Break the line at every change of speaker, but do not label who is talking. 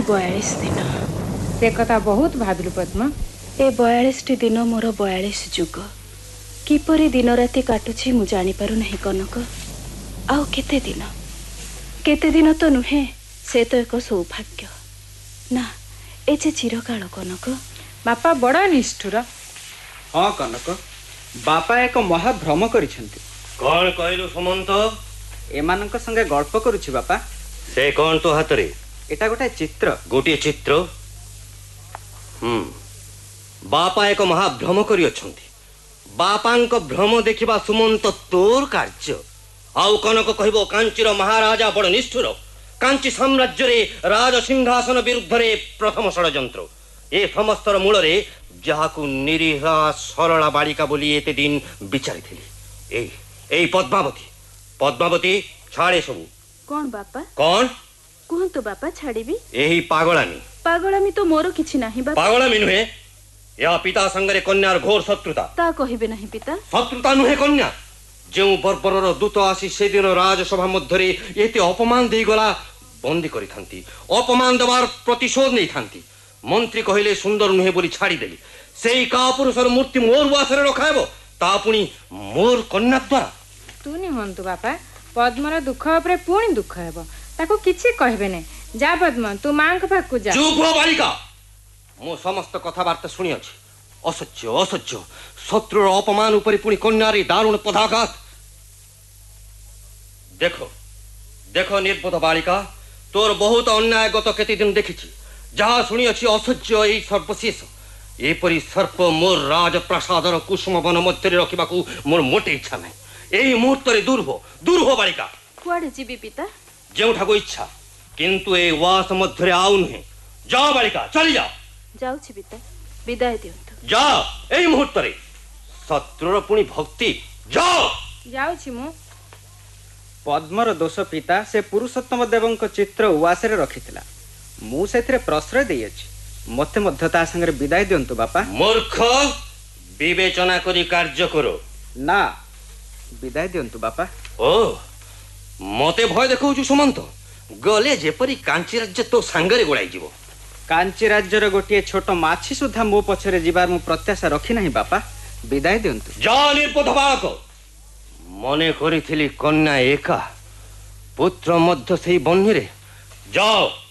42 दिन
से कथा बहुत भाविलु पद्मा।
ए 42 दिन मोर 42 जुग किपरि दिन राति काटुछि मु जानि पारु नहीं कनक। आउ केते दिन तो नुहे से तो एक सौभाग्य ना ए जे चिरकाल कनक।
बापा बड़ निष्ठुर।
हाँ कनक बापा एक महाभ्रम करिसेंती।
कौन कहलु सुमंत?
एमानक संगे गल्प करुछि बापा।
से कौन तो हाथ रे?
एटा गोटे चित्र।
गोटे चित्र? बापा एक महाभ्रम करी अछंती। बापांक भ्रम देखिबा सुमंत तोर कार्य। आउ कनक कहबो कांचीर महाराजा बड़ निष्ठुर। कांची साम्राज्य रे राज सिंहासन विरुद्ध रे प्रथम षडयंत्र। ए समस्तर मूल रे जहाकू निरीहा सरला बालिका बोली एते दिन विचारिथिली ए पद्मावती छाड़े सबू।
कौन बापा?
कौन
कुहंतु बापा छाड़ीबी।
एही
पागलामी तो मोर किछि नाही बापा।
पागलामी नुहे या पिता संगरे कन्यार घोर शत्रुता।
ता कहिबे नहीं पिता।
शत्रुता नुहे कन्या। जो बर्बरर दूत आसी से दिन राजसभा मध्यरे एते अपमान देई गला बंदी करी थांती। अपमान देवार प्रतिशोध नहीं थांती। मंत्री कहिले सुंदर नुहे बोली छाड़ी देली। सेई कापुरुषर मूर्ति मोर वासरे रखाबो ता पुनी मोर कन्या द्वारा।
तू नि हंतु बापा पद्मर दुख उपरे पुणी दुख हेबो ताको किछि कहबे ने। जा पद्म तू मां के पाखु जा।
चुप हो बालिका। मो समस्त कथावार्ता सुनी अछि। असह्य शत्रुर अपमान उपरे पुणी कन्यारे दारुण पदाघात। देखो निर्बोध बालिका तोर बहुत अन्याय गत केते दिन देखिछि। जहा सुनी अछि असह्य एई सर्वशेष। एपरि सर्प मोर राजप्रासादर कुसुम वन मध्य रखिबाकू मोर मोटे इच्छा नै। एई मुहूर्त रे दूर हो बालिका।
कुआडे जीबी पिता?
जेउठाको इच्छा किंतु ए वास मध्य रे आउ नुहे। जाओ बालिका चली जाओ।
जाउछि पिता विदाय दियंतु।
जाओ एई मुहूर्त रे शत्रुर पुणी भक्ति।
जाउछि मु।
पद्मर दोष पिता से पुरुषोत्तम देवंक चित्र उवासरे रखिथिला। मु सेथिरे प्रश्रय देई अछि। मते मध्य ता संगे विदाय दियंतु बापा।
मूर्ख विवेचना करी कार्य करो।
ना विदाय दियंतु बापा।
ओ मते भय देखौछु सुमंत। गले जेपरी कांची राज्य तो सांगरे गोळाई जीवो।
कांची राज्यर गोटे छोट माछी सुधा मो पछरे जीवार मु प्रत्याशा रखी नाही बापा। विदाय दियंतु।
जा निर्बोध बालक। मने करिथिली कन्या एका पुत्र मध्य सेई बन्ही रे। जाओ